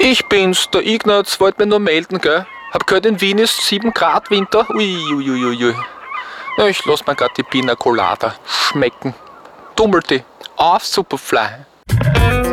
Ich bin's, der Ignaz, wollt mir nur melden, gell? Hab gehört, in Wien ist 7 Grad Winter. Uiuiuiui. Ja, ich lass mir grad die Pina Colada schmecken. Dummelte, auf Superfly.